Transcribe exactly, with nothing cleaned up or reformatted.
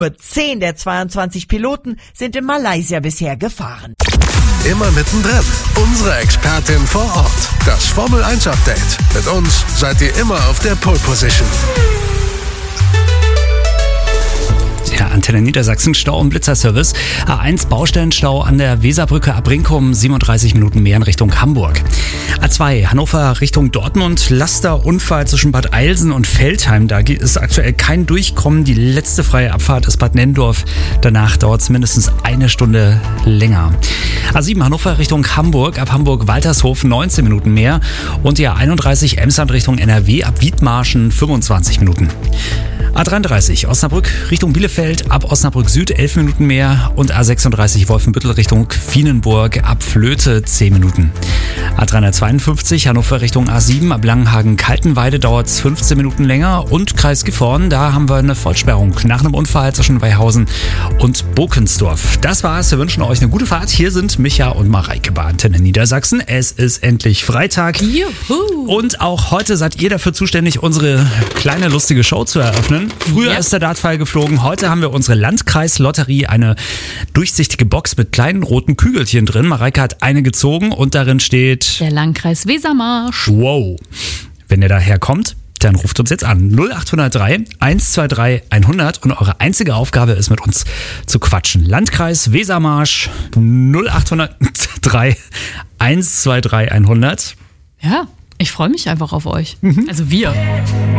Nur zehn der zweiundzwanzig Piloten sind in Malaysia bisher gefahren. Immer mittendrin. Unsere Expertin vor Ort. Das Formel eins Update. Mit uns seid ihr immer auf der Pole Position. Ja, Antenne Niedersachsen, Stau- und Blitzerservice. A eins Baustellenstau an der Weserbrücke ab Brinkum, siebenunddreißig Minuten mehr in Richtung Hamburg. A zwei Hannover Richtung Dortmund, Lasterunfall zwischen Bad Eilsen und Veltheim. Da ist aktuell kein Durchkommen. Die letzte freie Abfahrt ist Bad Nenndorf. Danach dauert es mindestens eine Stunde länger. A sieben Hannover Richtung Hamburg, ab Hamburg-Waltershof neunzehn Minuten mehr. Und die A einunddreißig Emsland Richtung N R W, ab Wiedmarschen fünfundzwanzig Minuten. A dreiunddreißig Osnabrück Richtung Bielefeld, ab Osnabrück Süd elf Minuten mehr. Und A sechsunddreißig Wolfenbüttel Richtung Fienenburg, ab Flöte zehn Minuten. A dreihundertzweiundfünfzig Hannover Richtung A sieben, ab Langenhagen-Kaltenweide dauert es fünfzehn Minuten länger. Und Kreis Gifhorn, da haben wir eine Vollsperrung nach einem Unfall zwischen Weihausen und Bokensdorf. Das war's, wir wünschen euch eine gute Fahrt. Hier sind Micha und Mareike bei Antenne Niedersachsen. Es ist endlich Freitag. Juhu. Und auch heute seid ihr dafür zuständig, unsere kleine lustige Show zu eröffnen. Früher Ja. ist der Dartpfeil geflogen, heute haben wir unsere Landkreislotterie, eine durchsichtige Box mit kleinen roten Kügelchen drin. Mareike hat eine gezogen und darin steht Der Landkreis Wesermarsch. wow. Wenn ihr daher kommt, dann ruft uns jetzt an. null acht null drei eins zwei drei hundert und eure einzige Aufgabe ist, mit uns zu quatschen. Landkreis Wesermarsch null acht null drei eins zwei drei hundert. Ja, ich freue mich einfach auf euch. Also wir.